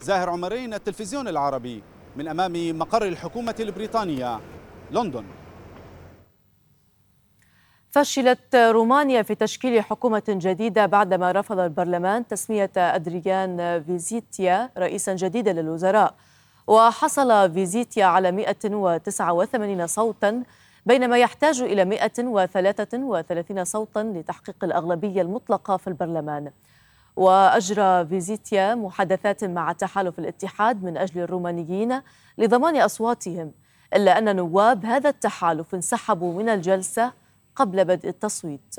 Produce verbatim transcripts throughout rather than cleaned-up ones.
زاهر عمرين، التلفزيون العربي، من أمام مقر الحكومة البريطانية، لندن. فشلت رومانيا في تشكيل حكومة جديدة بعدما رفض البرلمان تسمية أدريان فيزيتيا رئيسا جديدا للوزراء، وحصل فيزيتيا على مئة وتسعة وثمانين صوتا بينما يحتاج إلى مئة وثلاثة وثلاثين صوتا لتحقيق الأغلبية المطلقة في البرلمان. وأجرى فيزيتيا محادثات مع تحالف الاتحاد من أجل الرومانيين لضمان أصواتهم، إلا أن نواب هذا التحالف انسحبوا من الجلسة قبل بدء التصويت.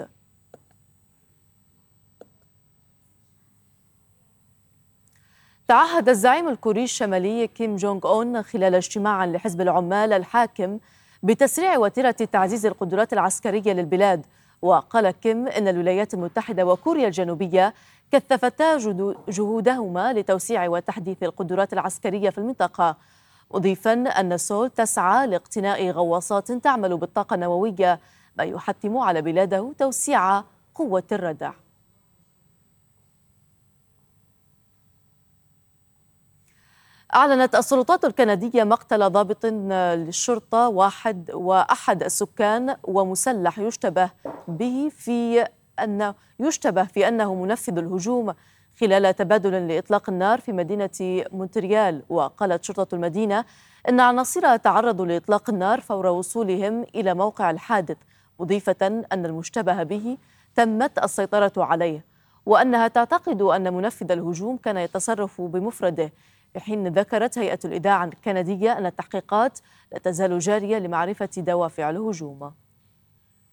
تعهد الزعيم الكوري الشمالي كيم جونغ أون خلال اجتماع لحزب العمال الحاكم بتسريع وتيرة تعزيز القدرات العسكرية للبلاد. وقال كيم إن الولايات المتحدة وكوريا الجنوبية كثفتا جهودهما لتوسيع وتحديث القدرات العسكرية في المنطقة، مضيفا أن سول تسعى لاقتناء غواصات تعمل بالطاقة النووية، ما يحتم على بلاده توسيع قوة الردع. أعلنت السلطات الكندية مقتل ضابط للشرطة واحد وأحد السكان ومسلح يشتبه به في أن يشتبه في أنه منفذ الهجوم خلال تبادل لإطلاق النار في مدينة مونتريال. وقالت شرطة المدينة أن عناصر تعرضوا لإطلاق النار فور وصولهم إلى موقع الحادث، مضيفة أن المشتبه به تمت السيطرة عليه، وأنها تعتقد أن منفذ الهجوم كان يتصرف بمفرده، في حين ذكرت هيئة الإذاعة الكندية أن التحقيقات لا تزال جارية لمعرفة دوافع الهجوم.